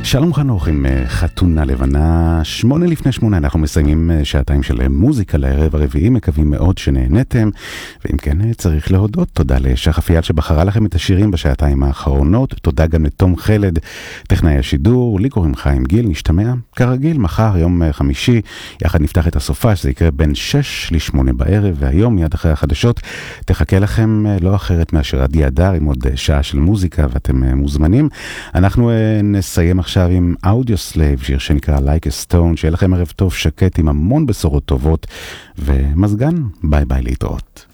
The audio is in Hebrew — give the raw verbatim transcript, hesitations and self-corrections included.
שלום חנוך עם חתונה לבנה, שמונה לפני שמונה אנחנו מסיימים שעתיים של מוזיקה לערב הרביעי, מקווים מאוד שנהנתם, ואם כן צריך להודות, תודה לשחף יעל שבחרה לכם את השירים בשעתיים האחרונות, תודה גם לתום חלד, טכנאי השידור, לי קוראים חיים גיל, נשתמע כרגיל מחר יום חמישי, יחד נפתח את הסופה שזה יקרה בין שש לשמונה בערב, והיום מיד אחרי החדשות תחכה לכם לא אחרת מאשר עדי הדר עם עוד שעה של מוזיקה ואתם מוזמנים. אנחנו נסיים עכשיו עם Audioslave, שיר שנקרא Like a Stone, שיהיה לכם ערב טוב שקט עם המון בשורות טובות ומזגן, ביי ביי להתראות.